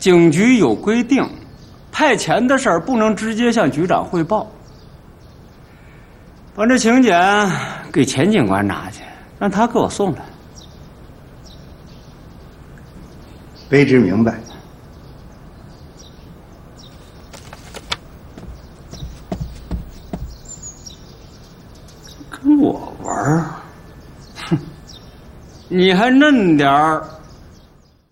警局有规定，派钱的事儿不能直接向局长汇报。把这请柬给钱警官拿去，让他给我送来。 卑职明白。 跟我玩儿？哼，你还嫩点儿。